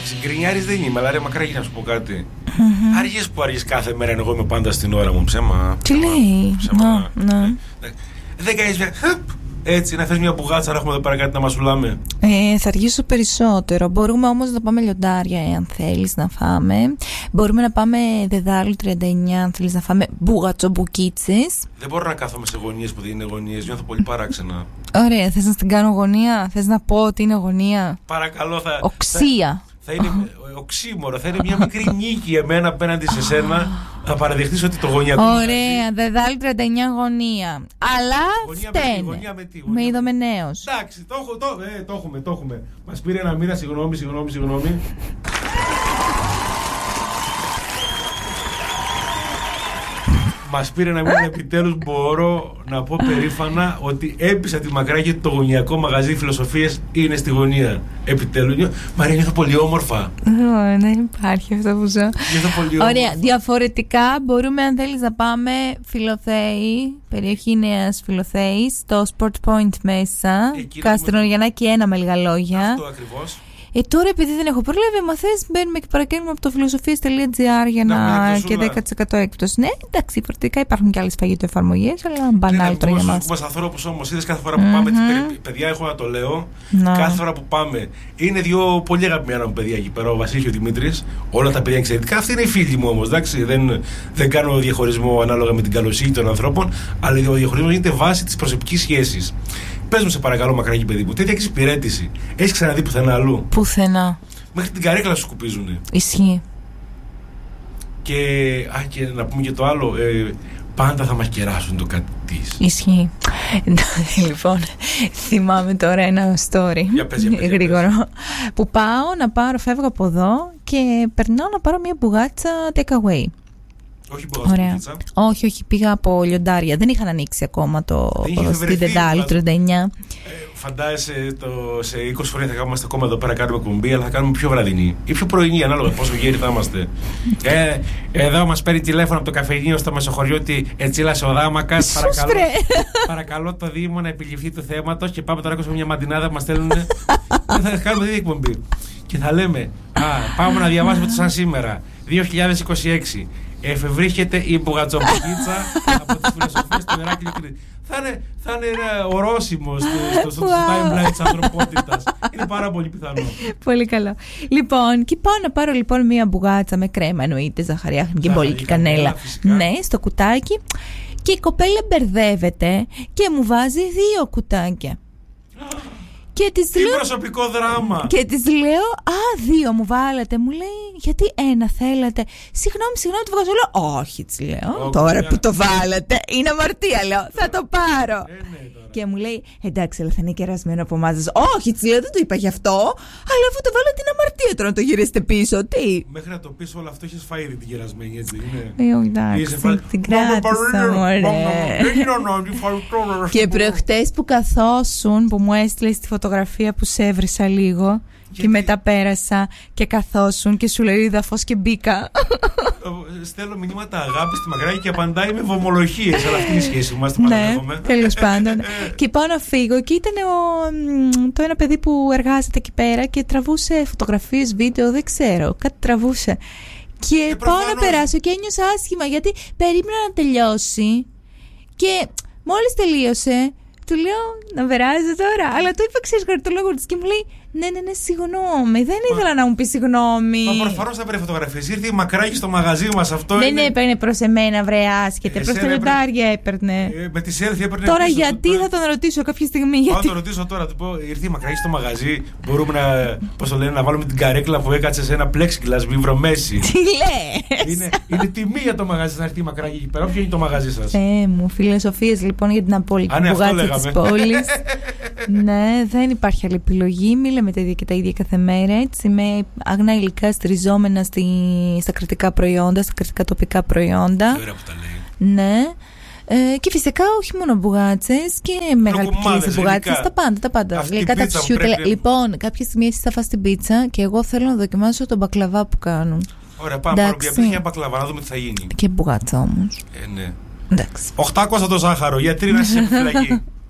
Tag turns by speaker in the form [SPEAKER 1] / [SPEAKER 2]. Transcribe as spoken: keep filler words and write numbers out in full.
[SPEAKER 1] Εντάξει, γκρινιάρης δεν είμαι, αλλά ρε μακράγει να σου πω κάτι. Mm-hmm. Άργες που άργες κάθε μέρα, εγώ είμαι πάντα στην ώρα μου. Ψέμα.
[SPEAKER 2] Τι λέει.
[SPEAKER 1] Δεν κάνεις μια. Έτσι, να θες μια μπουγάτσα να έχουμε εδώ πέρα κάτι να μασουλάμε.
[SPEAKER 2] Ε, θα αργήσω περισσότερο. Μπορούμε όμως να πάμε λιοντάρια, αν θέλεις να φάμε. Μπορούμε να πάμε Δεδάλου τριάντα εννιά, αν θέλεις να φάμε μπουγατσομπουκίτσες.
[SPEAKER 1] Δεν μπορώ να κάθομαι σε γωνίες που δεν είναι γωνίες. Νιώθω πολύ παράξενα.
[SPEAKER 2] Ωραία, θες να στην κάνω γωνία? Θες να πω ότι είναι γωνία?
[SPEAKER 1] Παρακαλώ, θα.
[SPEAKER 2] Οξία.
[SPEAKER 1] Θα, θα είναι οξύμορο, θα είναι μια μικρή νίκη εμένα απέναντι σε σένα. Θα παραδεχτείς ότι το γωνιακό.
[SPEAKER 2] Ωραία, Δεδάλου τριάντα εννιά γωνία. Αλλά φταίνε. Με Ιδωμενέως.
[SPEAKER 1] Εντάξει, το, το, ε, το έχουμε, το έχουμε. Μας πήρε ένα μήνα, συγγνώμη, συγγνώμη, συγγνώμη. Μας πήρε ένα μήνα, επιτέλους μπορώ να πω περήφανα ότι έπεισα τη Μακράκη ότι το γωνιακό μαγαζί φιλοσοφίας είναι στη γωνία. Επιτέλους. Μαρία, νιώθω πολύ όμορφα.
[SPEAKER 2] Oh, δεν υπάρχει αυτό που ζω.
[SPEAKER 1] Νιώθω πολύ όμορφα.
[SPEAKER 2] Ωραία, διαφορετικά μπορούμε, αν θέλεις, να πάμε Φιλοθέη, περιοχή Νέας Φιλοθέης, στο Sport Point μέσα, Καστρονογιαννάκη ένα με λίγα λόγια.
[SPEAKER 1] Αυτό ακριβώς.
[SPEAKER 2] Ε, τώρα επειδή δεν έχω προλάβει, άμα θες μπαίνουμε και παρακαίνουμε από το φιλοσοφίες τελεία τζι άρ για να, να και δέκα τοις εκατό έκπτωση. Ναι, εντάξει, διαφορετικά υπάρχουν και άλλες φαγητοεφαρμογές, αλλά μπανάλι τώρα για μας.
[SPEAKER 1] Είμαστε ανθρώπους όμως, είδες κάθε φορά που mm-hmm. πάμε, τις, παιδιά, έχω να το λέω, no. κάθε φορά που πάμε, είναι δύο πολύ αγαπημένα μου παιδιά εκεί πέρα, ο Βασίλης και ο Δημήτρης, όλα τα παιδιά είναι εξαιρετικά, αυτοί είναι οι φίλοι μου όμως, εντάξει, δεν, δεν κάνω διαχωρισμό ανάλογα με την καλοσύνη των ανθρώπων, αλλά ο διαχωρισμός γίνεται βάση της προσωπικής σχέσης. Πες μου, σε παρακαλώ, Μακράκη, παιδί μου, τέτοια εξυπηρέτηση έχεις ξαναδεί πουθενά αλλού?
[SPEAKER 2] Πουθενά.
[SPEAKER 1] Μέχρι την καρέκλα σου σκουπίζουνε.
[SPEAKER 2] Ισχύει.
[SPEAKER 1] Και, α, και να πούμε και το άλλο, ε, πάντα θα μας κεράσουν το κάτι της.
[SPEAKER 2] Ισχύει. Λοιπόν, θυμάμαι τώρα ένα story.
[SPEAKER 1] Για πες, για πες,
[SPEAKER 2] γρήγορο. Που πάω να πάρω, φεύγω από εδώ και περνάω να πάρω μια μπουγάτσα take away.
[SPEAKER 1] Όχι μπουγάτσα.
[SPEAKER 2] Όχι, όχι, πήγα από λιοντάρια. Δεν είχαν ανοίξει ακόμα το στη Δεντάλη τριάντα εννιά.
[SPEAKER 1] Φαντάζεσαι το, σε είκοσι χρόνια θα κάνουμε ακόμα εδώ πέρα, κάνουμε κουμπί, αλλά θα κάνουμε πιο βραδινή ή πιο πρωινή, ανάλογα πόσο γέροι θα είμαστε. ε, εδώ μας παίρνει τηλέφωνο από το καφενείο στο Μεσοχωριώτη Ετσίλας ο Δάμακας. Παρακαλώ, παρακαλώ το Δήμο να επιληφθεί του θέματος και πάμε τώρα με μια μαντινάδα που μας στέλνουν. Θα κάνουμε δύο εκπομπή. Και θα λέμε, α, πάμε να διαβάσουμε το σαν σήμερα, δύο χιλιάδες είκοσι έξι. Εφευρίσκεται η μπουγατσομπουκίτσα από τις φιλοσοφίες του Ηράκλειου Κρήτη. Θα είναι, θα είναι ένα ορόσημο στο, στο, στο timeline της ανθρωπότητας. Είναι πάρα πολύ πιθανό.
[SPEAKER 2] Πολύ καλό. Λοιπόν, και πάω να πάρω λοιπόν μία μπουγάτσα με κρέμα, εννοείται, ζαχαριάχνη και μπολική κανέλα. Ναι, στο κουτάκι. Και η κοπέλα μπερδεύεται και μου βάζει δύο κουτάκια. Και της
[SPEAKER 1] τι
[SPEAKER 2] λέω,
[SPEAKER 1] προσωπικό δράμα.
[SPEAKER 2] Και της λέω, α, δύο μου βάλατε. Μου λέει, γιατί ένα θέλατε? Συγγνώμη, συγγνώμη, το βγάζω. Λέω, όχι, της λέω, oh, τώρα yeah. που το βάλατε είναι αμαρτία, λέω, θα το πάρω. Ε, ναι, και μου λέει, εντάξει, αλλά θα είναι κερασμένο από εμάς. Όχι, της λέω, δεν το είπα γι' αυτό. Αλλά αφού το βάλατε είναι αμαρτία τώρα να το γυρίσετε πίσω. Τι?
[SPEAKER 1] Μέχρι να το πεις όλο αυτό έχεις φάει την κερασμένη, έτσι είναι?
[SPEAKER 2] Ε, εντάξει, την κράτησα, μωρέ. Και προχτές που καθόσουν, που μου έστειλε στη φωτογραφία που σε έβρισα λίγο. Γιατί? Και μετά πέρασα και καθόσουν και σου λέει είδα φως και μπήκα.
[SPEAKER 1] Στέλνω μηνύματα αγάπη στη Μακράκη και απαντάει με βομολογίες. Αλλά αυτή είναι η σχέση μας.
[SPEAKER 2] Ναι, τέλος πάντων. Και πάω να φύγω και ήταν ο, το ένα παιδί που εργάζεται εκεί πέρα και τραβούσε φωτογραφίες, βίντεο, δεν ξέρω, κάτι τραβούσε. Και ε, πάω να περάσω και ένιωσα άσχημα γιατί περίμενα να τελειώσει. Και μόλις τελείωσε, του λέω να περάσω τώρα. Αλλά το είπα, ξέρεις, το λόγο της και μου λέει ναι, ναι, ναι, συγγνώμη. Δεν ήθελα μα... να μου πει συγγνώμη.
[SPEAKER 1] Μα προφανώς θα παίρνει φωτογραφίες. Ήρθε η Μακράκη στο μαγαζί μας. Αυτό
[SPEAKER 2] δεν
[SPEAKER 1] είναι...
[SPEAKER 2] έπαιρνε προς εμένα, βρε άσκετε. Προς τα λιοντάρια έπαιρνε.
[SPEAKER 1] Ε, με τη selfie έπαιρνε.
[SPEAKER 2] Τώρα
[SPEAKER 1] πίσω,
[SPEAKER 2] γιατί το... θα τον ρωτήσω κάποια στιγμή. Γιατί...
[SPEAKER 1] Θα τον ρωτήσω τώρα. Του πω, ήρθε η Μακράκη στο μαγαζί. Μπορούμε να, πώς το λένε, να βάλουμε την καρέκλα που έκατσε σε ένα plexiglass βιβρομέση.
[SPEAKER 2] Τι λες?
[SPEAKER 1] Είναι, είναι τιμή για το μαγαζί να έρθει η Μακράκη εκεί πέρα. Ποιο είναι το μαγαζί σας?
[SPEAKER 2] Ε, μου, φιλοσοφίες λοιπόν για την απόλυτη μπουγάτσα της πόλης. Ναι, δεν υπάρχει άλλη επιλογή. Μη λέμε τα ίδια και τα ίδια κάθε μέρα. Έτσι, με αγνά υλικά στηριζόμενα στη, στα κρατικά προϊόντα, στα κρατικά τοπικά προϊόντα.
[SPEAKER 1] Ωραία που τα λέει.
[SPEAKER 2] Ναι. Ε, και φυσικά όχι μόνο μπουγάτσες και μεγάλη ποικιλία μπουγάτσες, τα πάντα, τα πάντα. Γλυκά τα ψιούτελα. Πρέπει... Λοιπόν, κάποια στιγμή εσύ θα φας την πίτσα και εγώ θέλω να δοκιμάσω τον μπακλαβά που κάνουν.
[SPEAKER 1] Ωραία, πάμε να πάρουμε μια μπακλαβά, να δούμε τι θα γίνει.
[SPEAKER 2] Και μπουγάτσα όμως.
[SPEAKER 1] Ε, ναι.
[SPEAKER 2] Εντάξει.
[SPEAKER 1] οκτακόσια το ζάχαρο, γιατί να είσαι σε φυλακή.